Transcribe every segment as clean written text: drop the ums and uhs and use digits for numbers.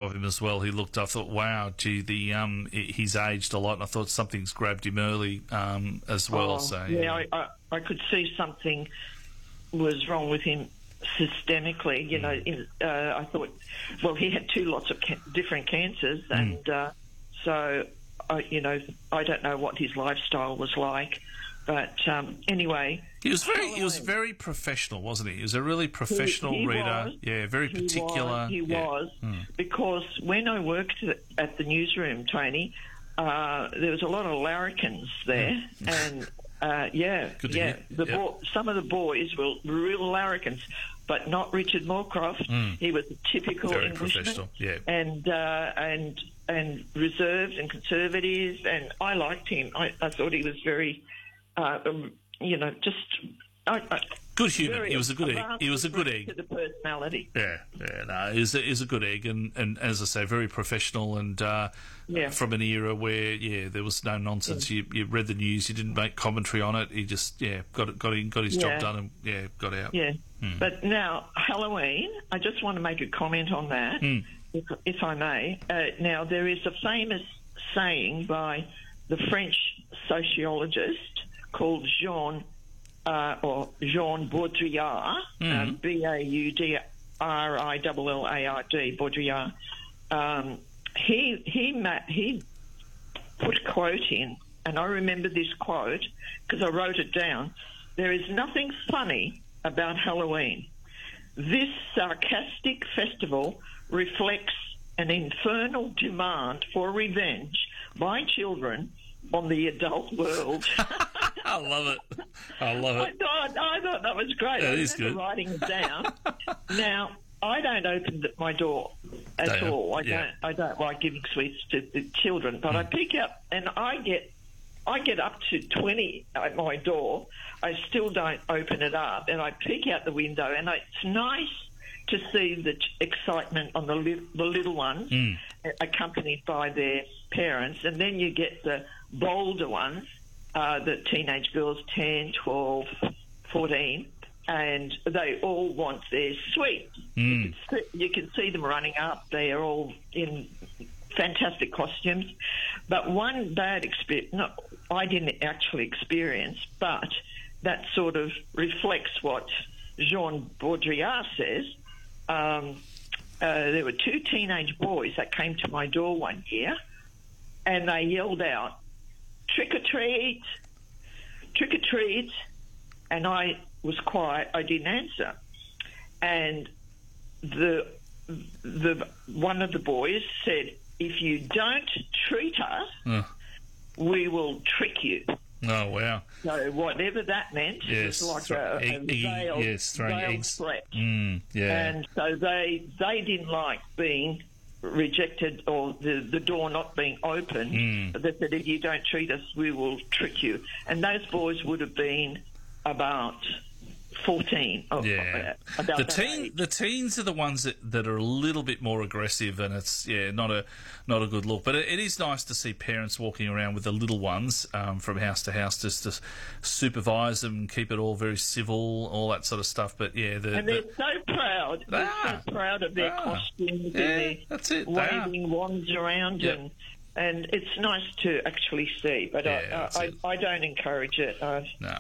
of him as well. I thought, wow, gee, he's aged a lot, and I thought something's grabbed him early as well. I could see something was wrong with him systemically. You know, I thought, well, he had lots of different cancers, and so I don't know what his lifestyle was like. But anyway, he was very professional, wasn't he? He was a really professional reader. Very particular. He was because when I worked at the newsroom, Tony, there was a lot of larrikins there, and some of the boys were real larrikins, but not Richard Moorcroft. He was a typical very Englishman, and reserved and conservative, and I liked him. I thought he was very. Good human. He was a good egg. He was a good egg. To the personality. He was a good egg, and as I say, very professional, and from an era where there was no nonsense. You read the news, you didn't make commentary on it. He just got his job done, and got out. But now Halloween, I just want to make a comment on that, if I may. Now there is a famous saying by the French sociologist called Jean Baudrillard, Baudrillard, Baudrillard. He put a quote in, and I remember this quote because I wrote it down. There is nothing funny about Halloween. This sarcastic festival reflects an infernal demand for revenge by children on the adult world. I love it. I thought that was great. That is good. Writing it down. Now, I don't open my door at all. I don't like giving sweets to the children, but I peek out and I get up to 20 at my door. I still don't open it up, and I peek out the window, and it's nice to see the excitement on the little ones, accompanied by their parents, and then you get the bolder ones, the teenage girls, 10, 12, 14, and they all want their sweets. You can see them running up. They are all in fantastic costumes. But one bad experience, I didn't actually experience, but that sort of reflects what Jean Baudrillard says. There were two teenage boys that came to my door one year, and they yelled out, "Trick or treat, trick or treat," and I was quiet. I didn't answer, and the one of the boys said, "If you don't treat us, we will trick you." Oh, wow. So whatever that meant, it was like a veiled threat. And so they didn't like being rejected or the door not being open. They said, "If you don't treat us, we will trick you." And those boys would have been about 14. The teens are the ones that are a little bit more aggressive, and it's not a good look. But it is nice to see parents walking around with the little ones from house to house, just to supervise them, keep it all very civil, all that sort of stuff. But and they're so proud. They're so proud of their costumes and their waving wands around and it's nice to actually see, but I don't encourage it. No,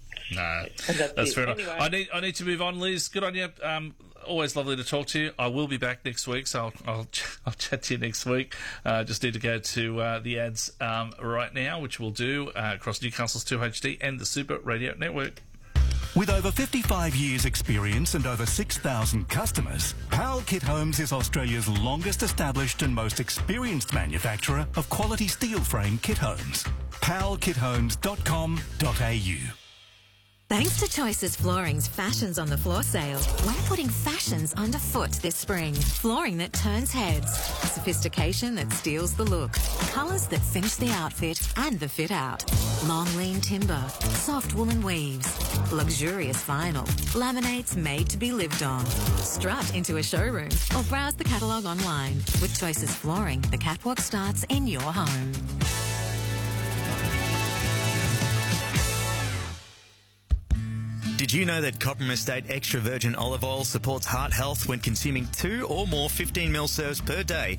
that's fair enough. Anyway. I need to move on, Liz. Good on you. Always lovely to talk to you. I will be back next week, so I'll chat to you next week. Just need to go to the ads right now, which we'll do across Newcastle's 2HD and the Super Radio Network. With over 55 years' experience and over 6,000 customers, Powell Kit Homes is Australia's longest established and most experienced manufacturer of quality steel frame kit homes. powellkithomes.com.au. Thanks to Choices Flooring's Fashions on the Floor sale, we're putting fashions underfoot this spring. Flooring that turns heads, sophistication that steals the look, colours that finish the outfit and the fit out. Long lean timber, soft woolen weaves, luxurious vinyl, laminates made to be lived on. Strut into a showroom or browse the catalogue online. With Choices Flooring, the catwalk starts in your home. Did you know that Cobram Estate Extra Virgin Olive Oil supports heart health when consuming 2 or more 15ml serves per day